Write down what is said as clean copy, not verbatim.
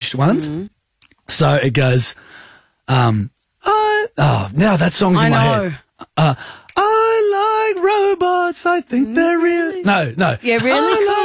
arranged ones. So it goes, now that song's in my head. I like robots. I think they're real. No. Yeah, really? I